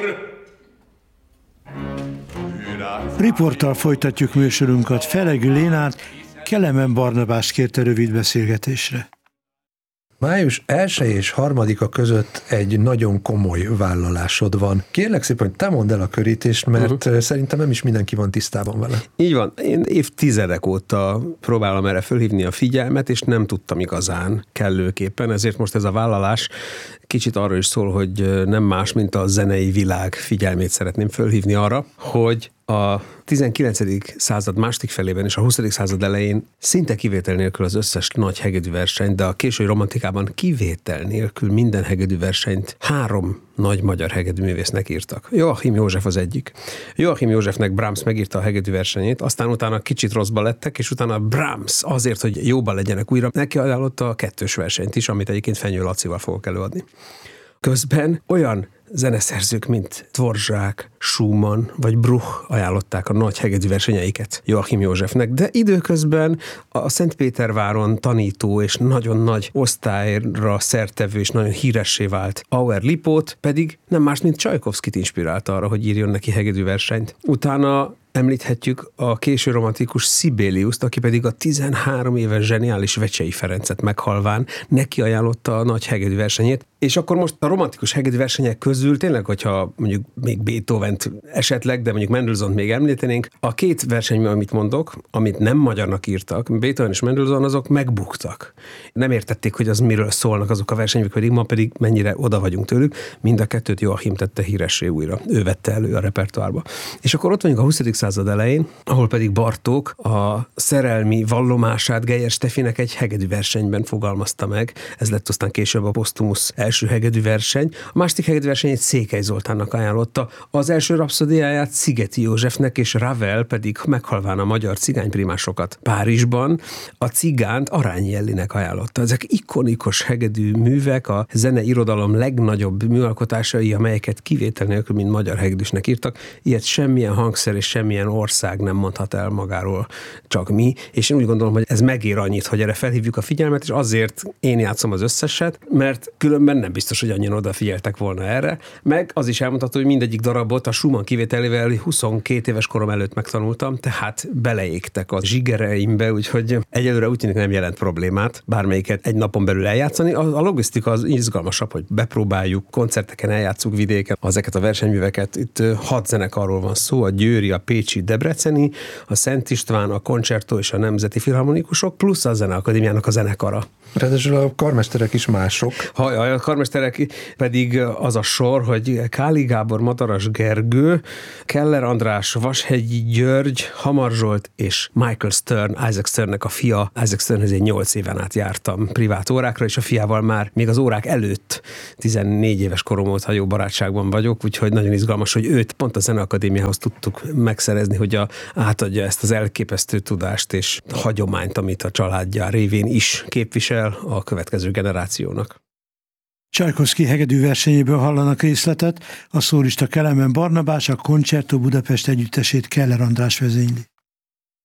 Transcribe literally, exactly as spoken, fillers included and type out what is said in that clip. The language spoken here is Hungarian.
Riporttal folytatjuk műsorunkat. Felegű Lénát Kelemen Barnabást kérte rövid beszélgetésre. május elsejé és harmadika között egy nagyon komoly vállalásod van. Kérlek szépen, hogy te mondd el a körítést, mert uh-huh. szerintem nem is mindenki van tisztában vele. Így van. Én évtizedek óta próbálom erre fölhívni a figyelmet, és nem tudtam igazán kellőképpen, ezért most ez a vállalás kicsit arról is szól, hogy nem más, mint a zenei világ figyelmét szeretném fölhívni arra, hogy a tizenkilencedik század második felében és a huszadik század elején szinte kivétel nélkül az összes nagy hegedű versenyt, de a késői romantikában kivétel nélkül minden hegedű versenyt három nagy magyar hegedűművésznek írtak. Joachim József az egyik. Joachim Józsefnek Brahms megírta a hegedű versenyét, aztán utána kicsit rosszba lettek, és utána Brahms azért, hogy jóban legyenek újra, neki ajánlotta a kettős versenyt is, amit egyébként Fenyő Lacival fogok előadni. Közben olyan zeneszerzők, mint Dvorak, Schumann vagy Bruch ajánlották a nagy hegedű versenyeiket Joachim Józsefnek, de időközben a Szentpéterváron tanító és nagyon nagy osztályra szertevő és nagyon híressé vált Auer Lipót pedig nem más, mint Csajkovszkit inspirálta arra, hogy írjon neki hegedű versenyt. Utána említhetjük a késő romantikus Sibeliuszt, aki pedig a tizenhárom éves zseniális Vecsey Ferencet meghalván neki ajánlotta a nagy hegedű versenyét, és akkor most a romantikus hegedű versenyek közül tényleg, hogyha mondjuk még Beethovent esetleg, de mondjuk Mendelssohnt még említenénk, a két versenyben, amit mondok, amit nem magyarnak írtak, Beethoven és Mendelssohn, azok megbuktak. Nem értették, hogy az miről szólnak azok a versenyek, pedig ma pedig mennyire oda vagyunk tőlük. Mind a kettőt Joachim tette híressé újra. Ő vette elő a repertoárba. És akkor ott vagyunk a huszadik század elején, ahol pedig Bartók a szerelmi vallomását Geyer Stefinek egy hegedű versenyben fogalmazta meg. Ez lett aztán később a posztumusz első hegedű verseny. A második hegedű versenyét Székely Zoltánnak ajánlotta. Az első rapszódiáját Szigeti Józsefnek, és Ravel pedig meghalván a magyar cigányprimásokat Párizsban a cigánt Arányi Ellinek ajánlotta. Ezek ikonikus hegedű művek, a zeneirodalom legnagyobb műalkotásai, amelyeket kivétel nélkül mind magyar hegedűsnek írtak. Ilyet semmilyen hangszer és semmilyen ország nem mondhat el magáról, csak mi, és én úgy gondolom, hogy ez megér annyit, hogy erre felhívjuk a figyelmet, és azért én játszom az összeset, mert különben nem biztos, hogy annyian odafigyeltek volna erre, meg az is elmondható, hogy mindegyik darabot a Schumann kivételével huszonkét éves korom előtt megtanultam, tehát beleégtek a zsigereimbe, úgyhogy egyelőre úgy tűnik nem jelent problémát bármelyiket egy napon belül eljátszani. A, a logisztika az izgalmasabb, hogy bepróbáljuk, koncerteken eljátszuk vidéken ezeket a versenyműveket. Itt hat zenekarról van szó, a győri, a pécsi, debreceni, a Szent István, a Concerto és a Nemzeti Filharmonikusok, plusz a Zeneakadémiának a zenekara. Ráadásul a karmesterek is mások. Ha, a karmesterek pedig az a sor, hogy Káli Gábor, Madaras Gergő, Keller András, Vashegyi György, Hamar Zsolt és Michael Stern, Isaac Sternnek a fia. Isaac Sternhez én nyolc éven át jártam privát órákra, és a fiával már még az órák előtt tizennégy éves korom óta jó barátságban vagyok, úgyhogy nagyon izgalmas, hogy őt pont a Zeneakadémiához tudtuk megszerezni, hogy a, átadja ezt az elképesztő tudást és hagyományt, amit a családja révén is képvisel a következő generációnak. Csajkovszki hegedű versenyéből hallanak részletet, a szólista Kelemen Barnabás, a Concerto Budapest együttesét Keller András vezényli.